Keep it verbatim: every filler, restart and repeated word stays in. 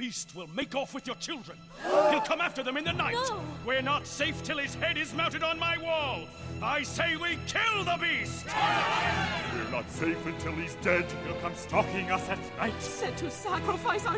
beast will make off with your children. He'll come after them in the night. No. We're not safe till his head is mounted on my wall. I say we kill the beast! We're not safe until he's dead. He'll come stalking us at night. Said to sacrifice our